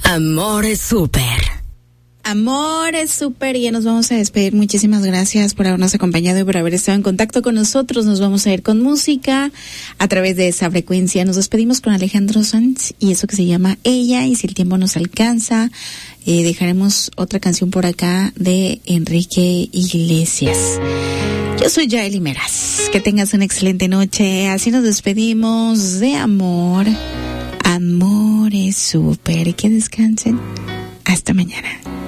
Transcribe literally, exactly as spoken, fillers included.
Amor es súper. Amor es súper, y ya nos vamos a despedir. Muchísimas gracias por habernos acompañado y por haber estado en contacto con nosotros. Nos vamos a ir con música a través de esa frecuencia. Nos despedimos con Alejandro Sanz y eso que se llama Ella, y si el tiempo nos alcanza, eh, dejaremos otra canción por acá de Enrique Iglesias. Yo soy Yaeli Meras. Que tengas una excelente noche. Así nos despedimos de amor. Amor es súper. Que descansen. Hasta mañana.